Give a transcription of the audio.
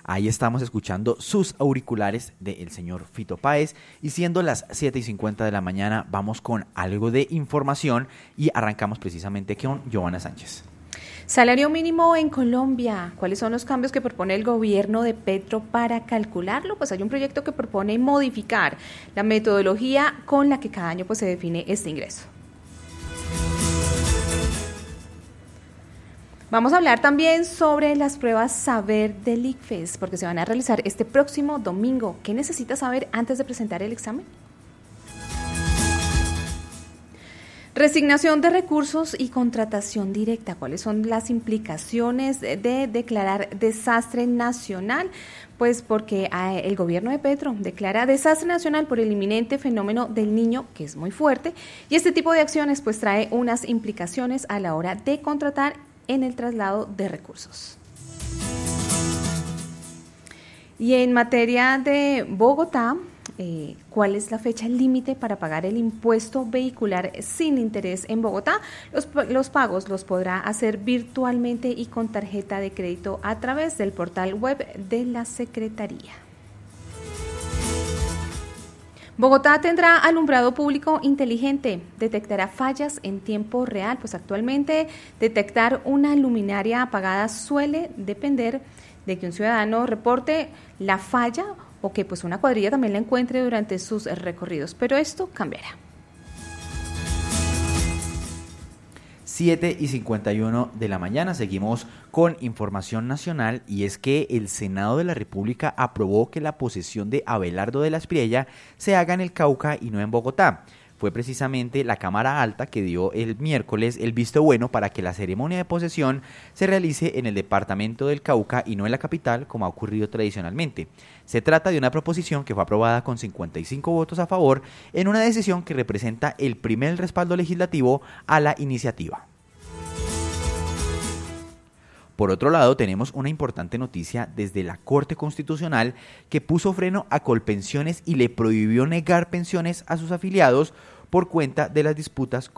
Ahí estamos escuchando Sus auriculares del señor Fito Páez y siendo las 7:50 de la mañana vamos con algo de información y arrancamos precisamente con Giovanna Sánchez. Salario mínimo en Colombia. ¿Cuáles son los cambios que propone el gobierno de Petro para calcularlo? Pues hay un proyecto que propone modificar la metodología con la que cada año se define este ingreso. Vamos a hablar también sobre las pruebas Saber del ICFES, porque se van a realizar este próximo domingo. ¿Qué necesita saber antes de presentar el examen? Resignación de recursos y contratación directa. ¿Cuáles son las implicaciones de declarar desastre nacional? Pues porque el gobierno de Petro declara desastre nacional por el inminente fenómeno del Niño, que es muy fuerte, y este tipo de acciones pues trae unas implicaciones a la hora de contratar en el traslado de recursos. Y en materia de Bogotá, ¿cuál es la fecha límite para pagar el impuesto vehicular sin interés en Bogotá? Los pagos los podrá hacer virtualmente y con tarjeta de crédito a través del portal web de la Secretaría. Bogotá tendrá alumbrado público inteligente, detectará fallas en tiempo real, pues actualmente detectar una luminaria apagada suele depender de que un ciudadano reporte la falla o que pues una cuadrilla también la encuentre durante sus recorridos, pero esto cambiará. 7:51 de la mañana, seguimos con información nacional y es que el Senado de la República aprobó que la posesión de Abelardo de la Espriella se haga en el Cauca y no en Bogotá. Fue precisamente la Cámara Alta que dio el miércoles el visto bueno para que la ceremonia de posesión se realice en el departamento del Cauca y no en la capital, como ha ocurrido tradicionalmente. Se trata de una proposición que fue aprobada con 55 votos a favor en una decisión que representa el primer respaldo legislativo a la iniciativa. Por otro lado, tenemos una importante noticia desde la Corte Constitucional que puso freno a Colpensiones y le prohibió negar pensiones a sus afiliados por cuenta de las disputas